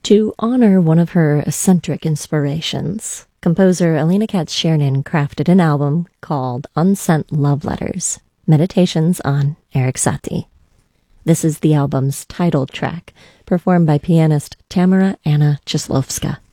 To honor one of her eccentric inspirations, composer Alina Katz-Chernin crafted an album called Unsent Love Letters, Meditations on Erik Satie. This is the album's title track, performed by pianist Tamara Anna Cieslowska.